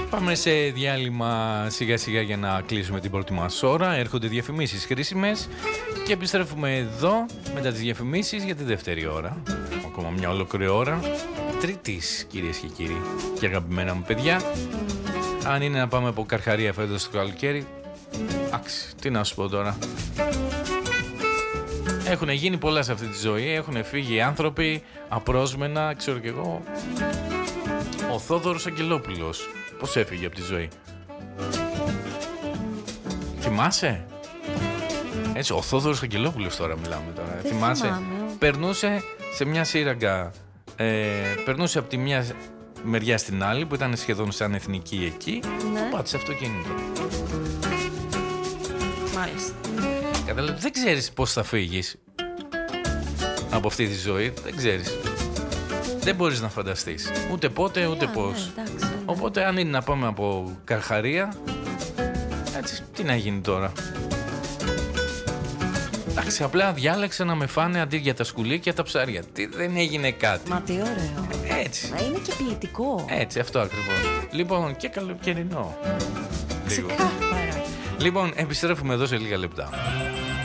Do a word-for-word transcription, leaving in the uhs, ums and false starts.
Πάμε σε διάλειμμα σιγά σιγά για να κλείσουμε την πρώτη μας ώρα. Έρχονται διαφημίσεις χρήσιμες και επιστρέφουμε εδώ μετά τις διαφημίσεις για τη δεύτερη ώρα. Ακόμα μια ολόκληρη ώρα. Τρίτης, κυρίες και κύριοι και αγαπημένα μου παιδιά. Αν είναι να πάμε από Καρχαρία φέτος το καλοκαίρι, άξι, τι να σου πω τώρα. Έχουν γίνει πολλά σε αυτή τη ζωή, έχουν φύγει άνθρωποι απρόσμενα, ξέρω κι εγώ. Ο Θόδωρος Αγγελόπουλος, πώς έφυγε από τη ζωή? Θυμάσαι? Έτσι, ο Θόδωρος Αγγελόπουλος τώρα μιλάμε τώρα. Δεν Θυμάσαι? θυμάμαι. Περνούσε σε μια σύραγγα, ε, περνούσε από τη μια μεριά στην άλλη που ήταν σχεδόν σαν εθνική εκεί. Ναι. Πάτησε αυτοκίνητο. Μάλιστα. Καταλάβεις, δεν ξέρεις πώς θα φύγεις από αυτή τη ζωή, δεν ξέρεις. Δεν μπορείς να φανταστείς ούτε πότε ούτε Yeah, πώς. ναι, εντάξει, ναι. Οπότε αν είναι να πάμε από Καρχαρία, έτσι, τι να γίνει τώρα? Εντάξει, απλά διάλεξα να με φάνε αντί για τα σκουλίκια τα ψάρια. Τι, δεν έγινε κάτι. Μα τι ωραίο. Έτσι. Να είναι και ποιητικό. Έτσι, αυτό ακριβώς. Λοιπόν, και καλοκαιρινό. Λίγο. Ξεκάθαρα. Λοιπόν, επιστρέφουμε εδώ σε λίγα λεπτά.